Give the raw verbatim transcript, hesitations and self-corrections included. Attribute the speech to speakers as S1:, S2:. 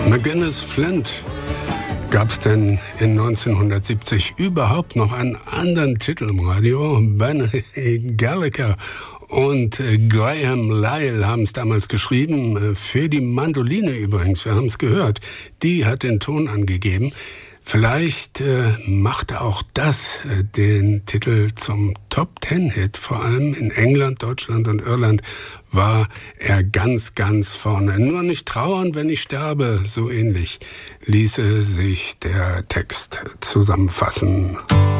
S1: McGuinness Flint. Gab es denn in neunzehnhundertsiebzig überhaupt noch einen anderen Titel im Radio? Ben Gallagher und Graham Lyle haben es damals geschrieben, für die Mandoline übrigens, wir haben es gehört. Die hat den Ton angegeben. Vielleicht äh, machte auch das äh, den Titel zum Top-Ten-Hit. Vor allem in England, Deutschland und Irland war er ganz, ganz vorne. Nur nicht trauern, wenn ich sterbe, so ähnlich ließe sich der Text zusammenfassen.